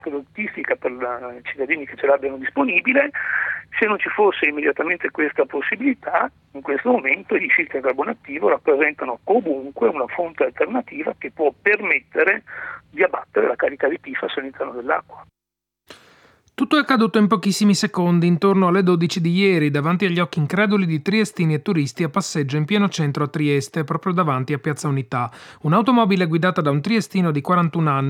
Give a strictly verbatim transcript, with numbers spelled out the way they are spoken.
produttistica per i cittadini che ce l'abbiano disponibile. Se non ci fosse immediatamente questa possibilità, in questo momento i filtri a carbone attivo rappresentano comunque una fonte alternativa che può permettere di abbattere la carica di P F A S all'interno dell'acqua. Tutto è accaduto in pochissimi secondi, intorno alle dodici di ieri, davanti agli occhi increduli di triestini e turisti a passeggio in pieno centro a Trieste, proprio davanti a Piazza Unità. Un'automobile guidata da un triestino di quarantuno anni